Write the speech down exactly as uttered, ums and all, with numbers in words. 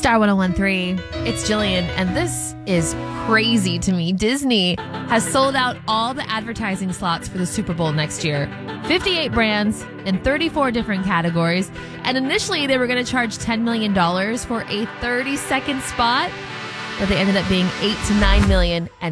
Star one oh one three. It's Jillian, and this is crazy to me. Disney has sold out all the advertising slots for the Super Bowl next year. fifty-eight brands in thirty-four different categories. And initially, they were going to charge ten million dollars for a thirty-second spot, but they ended up being eight to nine million dollars. And